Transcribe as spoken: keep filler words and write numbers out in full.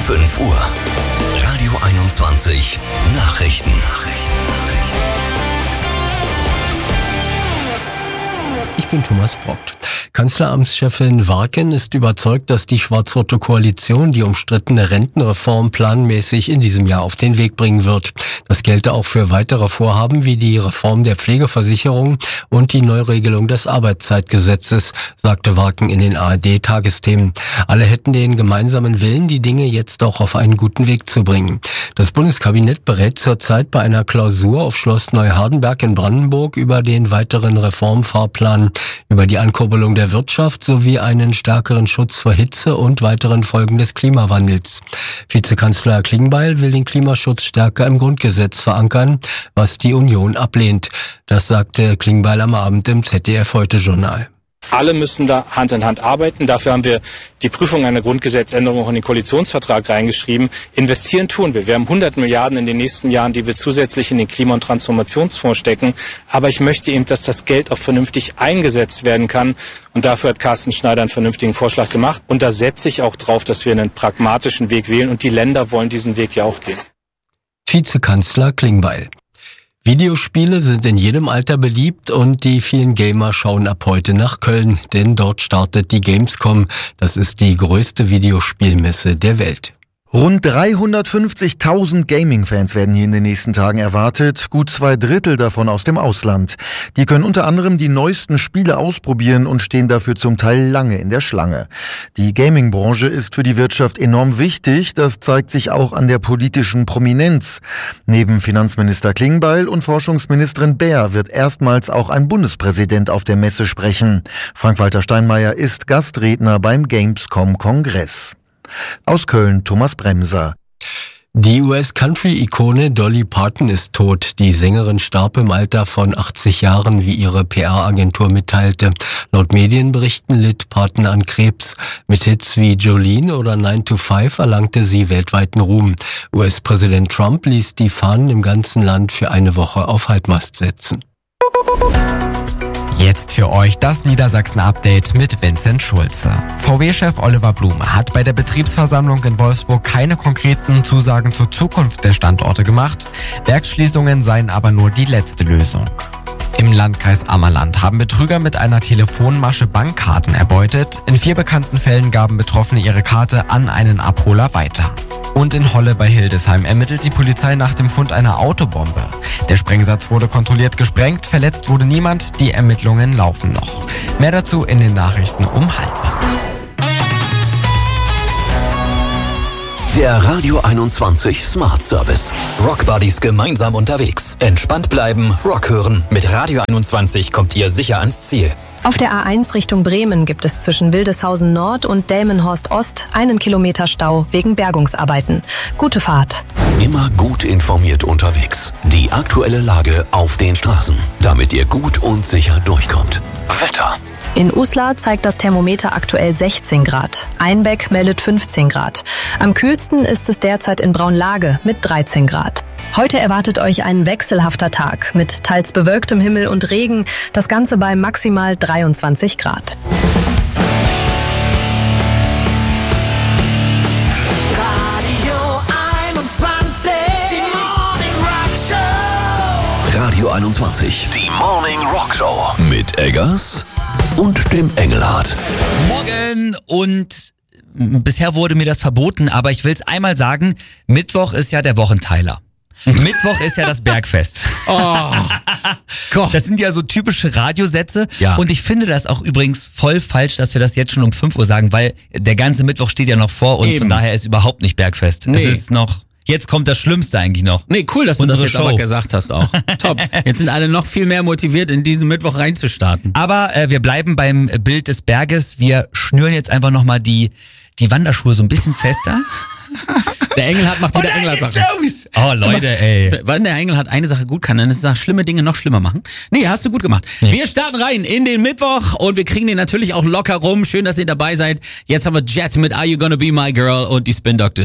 fünf Uhr. Radio einundzwanzig Nachrichten. Ich bin Thomas Brockt. Kanzleramtschefin Warken ist überzeugt, dass die schwarz-rote Koalition die umstrittene Rentenreform planmäßig in diesem Jahr auf den Weg bringen wird. Das gelte auch für weitere Vorhaben wie die Reform der Pflegeversicherung und die Neuregelung des Arbeitszeitgesetzes, sagte Warken in den A R D-Tagesthemen. Alle hätten den gemeinsamen Willen, die Dinge jetzt auch auf einen guten Weg zu bringen. Das Bundeskabinett berät zurzeit bei einer Klausur auf Schloss Neuhardenberg in Brandenburg über den weiteren Reformfahrplan, über die Ankurbelung der Wirtschaft sowie einen stärkeren Schutz vor Hitze und weiteren Folgen des Klimawandels. Vizekanzler Klingbeil will den Klimaschutz stärker im Grundgesetz verankern, was die Union ablehnt. Das sagte Klingbeil am Abend im Z D F-Heute-Journal. Alle müssen da Hand in Hand arbeiten. Dafür haben wir die Prüfung einer Grundgesetzänderung auch in den Koalitionsvertrag reingeschrieben. Investieren tun wir. Wir haben hundert Milliarden in den nächsten Jahren, die wir zusätzlich in den Klima- und Transformationsfonds stecken. Aber ich möchte eben, dass das Geld auch vernünftig eingesetzt werden kann. Und dafür hat Carsten Schneider einen vernünftigen Vorschlag gemacht. Und da setze ich auch drauf, dass wir einen pragmatischen Weg wählen. Und die Länder wollen diesen Weg ja auch gehen. Vizekanzler Klingbeil. Videospiele sind in jedem Alter beliebt und die vielen Gamer schauen ab heute nach Köln, denn dort startet die Gamescom. Das ist die größte Videospielmesse der Welt. Rund dreihundertfünfzigtausend Gaming-Fans werden hier in den nächsten Tagen erwartet, gut zwei Drittel davon aus dem Ausland. Die können unter anderem die neuesten Spiele ausprobieren und stehen dafür zum Teil lange in der Schlange. Die Gaming-Branche ist für die Wirtschaft enorm wichtig, das zeigt sich auch an der politischen Prominenz. Neben Finanzminister Klingbeil und Forschungsministerin Baer wird erstmals auch ein Bundespräsident auf der Messe sprechen. Frank-Walter Steinmeier ist Gastredner beim Gamescom-Kongress. Aus Köln Thomas Bremser. Die U S-Country-Ikone Dolly Parton ist tot. Die Sängerin starb im Alter von achtzig Jahren, wie ihre P R-Agentur mitteilte. Laut Medienberichten litt Parton an Krebs. Mit Hits wie Jolene oder nine to five erlangte sie weltweiten Ruhm. U S-Präsident Trump ließ die Fahnen im ganzen Land für eine Woche auf Halbmast setzen. Jetzt für euch das Niedersachsen-Update mit Vincent Schulze. V W-Chef Oliver Blume hat bei der Betriebsversammlung in Wolfsburg keine konkreten Zusagen zur Zukunft der Standorte gemacht. Werksschließungen seien aber nur die letzte Lösung. Im Landkreis Ammerland haben Betrüger mit einer Telefonmasche Bankkarten erbeutet. In vier bekannten Fällen gaben Betroffene ihre Karte an einen Abholer weiter. Und in Holle bei Hildesheim ermittelt die Polizei nach dem Fund einer Autobombe. Der Sprengsatz wurde kontrolliert gesprengt, verletzt wurde niemand, die Ermittlungen laufen noch. Mehr dazu in den Nachrichten um halb. Der Radio einundzwanzig Smart Service. Rock Buddies gemeinsam unterwegs. Entspannt bleiben, Rock hören. Mit Radio einundzwanzig kommt ihr sicher ans Ziel. Auf der A eins Richtung Bremen gibt es zwischen Wildeshausen Nord und Delmenhorst Ost einen Kilometer Stau wegen Bergungsarbeiten. Gute Fahrt. Immer gut informiert unterwegs. Die aktuelle Lage auf den Straßen, damit ihr gut und sicher durchkommt. Wetter. In Uslar zeigt das Thermometer aktuell sechzehn Grad. Einbeck meldet fünfzehn Grad. Am kühlsten ist es derzeit in Braunlage mit dreizehn Grad. Heute erwartet euch ein wechselhafter Tag mit teils bewölktem Himmel und Regen. Das Ganze bei maximal dreiundzwanzig Grad. Radio einundzwanzig, die Morning Rock Show mit Eggers und dem Engelhardt. Morgen und bisher wurde mir das verboten, aber ich will es einmal sagen, Mittwoch ist ja der Wochenteiler. Mittwoch ist ja das Bergfest. Oh Gott. Das sind ja so typische Radiosätze. Ja. Und ich finde das auch übrigens voll falsch, dass wir das jetzt schon um fünf Uhr sagen, weil der ganze Mittwoch steht ja noch vor uns. Eben. Von daher ist überhaupt nicht Bergfest. Nee. Es ist noch... Jetzt kommt das Schlimmste eigentlich noch. Nee, cool, dass du Unsere das jetzt Show. aber gesagt hast auch. Top. Jetzt sind alle noch viel mehr motiviert, in diesen Mittwoch reinzustarten. Aber äh, wir bleiben beim Bild des Berges. Wir schnüren jetzt einfach nochmal die, die Wanderschuhe so ein bisschen fester. Der Engelhardt macht wieder Engelhardt-Sache. Oh, Leute, ey. Weil der Engelhardt eine Sache gut kann, dann ist es schlimme Dinge noch schlimmer machen. Nee, hast du gut gemacht. Nee. Wir starten rein in den Mittwoch und wir kriegen den natürlich auch locker rum. Schön, dass ihr dabei seid. Jetzt haben wir Jet mit Are You Gonna Be My Girl und die Spin Doctors.